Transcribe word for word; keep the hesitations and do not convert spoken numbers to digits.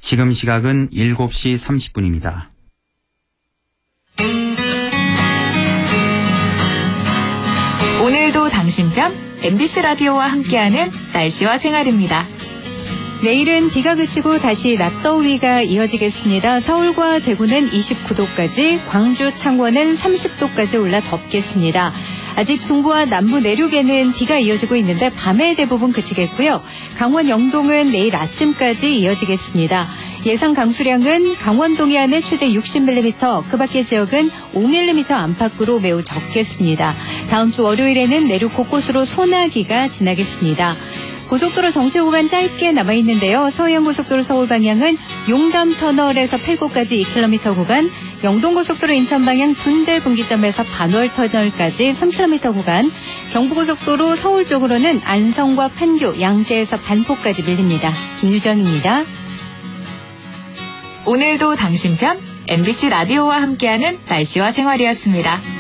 지금 시각은 일곱 시 삼십 분입니다. 오늘도 당신 편 엠비씨 라디오와 함께하는 날씨와 생활입니다. 내일은 비가 그치고 다시 낮더위가 이어지겠습니다. 서울과 대구는 이십구 도까지, 광주, 창원은 삼십 도까지 올라 덥겠습니다. 아직 중부와 남부 내륙에는 비가 이어지고 있는데 밤에 대부분 그치겠고요. 강원 영동은 내일 아침까지 이어지겠습니다. 예상 강수량은 강원 동해안에 최대 육십 밀리미터, 그 밖의 지역은 오 밀리미터 안팎으로 매우 적겠습니다. 다음 주 월요일에는 내륙 곳곳으로 소나기가 지나겠습니다. 고속도로 정체 구간 짧게 남아있는데요. 서해안고속도로 서울 방향은 용담터널에서 팔곡까지 이 킬로미터 구간, 영동고속도로 인천 방향 둔대 분기점에서 반월터널까지 삼 킬로미터 구간, 경부고속도로 서울 쪽으로는 안성과 판교, 양재에서 반포까지 밀립니다. 김유정입니다. 오늘도 당신 편 엠비씨 라디오와 함께하는 날씨와 생활이었습니다.